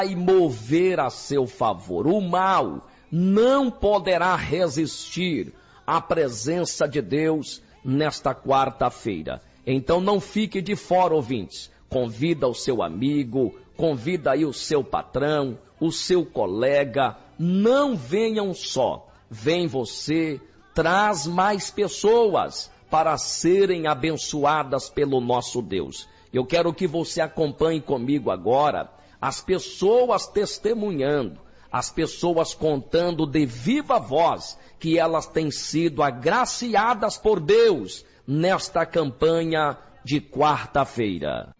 vai mover a seu favor. O mal não poderá resistir à presença de Deus nesta quarta-feira. Então não fique de fora, ouvintes. Convida o seu amigo, convida aí o seu patrão, o seu colega. Não venham só. Vem você, traz mais pessoas para serem abençoadas pelo nosso Deus. Eu quero que você acompanhe comigo agora as pessoas testemunhando, as pessoas contando de viva voz que elas têm sido agraciadas por Deus nesta campanha de quarta-feira.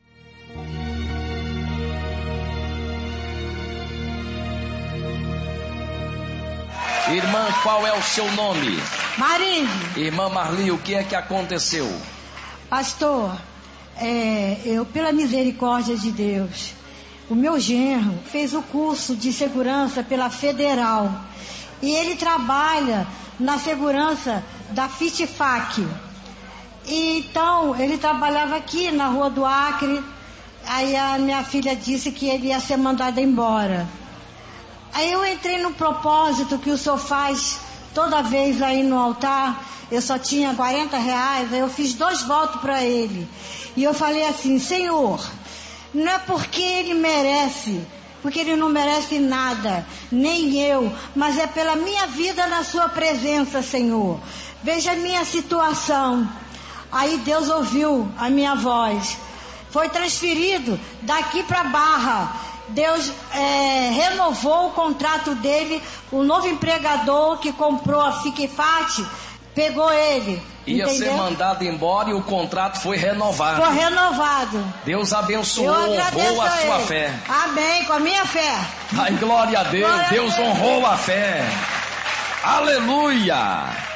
Irmã, qual é o seu nome? Marli. Irmã Marli, o que é que aconteceu? Pastor, eu, pela misericórdia de Deus, o meu genro fez o curso de segurança pela Federal e ele trabalha na segurança da FITFAC. E então, ele trabalhava aqui na Rua do Acre. Aí a minha filha disse que ele ia ser mandado embora. Aí eu entrei no propósito que o senhor faz toda vez aí no altar. Eu só tinha R$40, aí eu fiz 2 votos para ele. E eu falei assim: Senhor, não é porque ele merece, porque ele não merece nada, nem eu, mas é pela minha vida na sua presença, Senhor. Veja a minha situação. Aí Deus ouviu a minha voz. Foi transferido daqui para Barra. Deus renovou o contrato dele. O novo empregador que comprou a FICFAT pegou ele. Ia ser mandado embora e o contrato foi renovado. Foi renovado. Deus abençoou, honrou a sua fé. Amém, com a minha fé. Ai, glória a Deus, Deus honrou a fé. Aleluia.